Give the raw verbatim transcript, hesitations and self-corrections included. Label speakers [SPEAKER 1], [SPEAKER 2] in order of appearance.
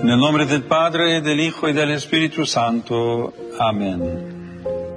[SPEAKER 1] En el nombre del Padre, del Hijo y del Espíritu Santo. Amén.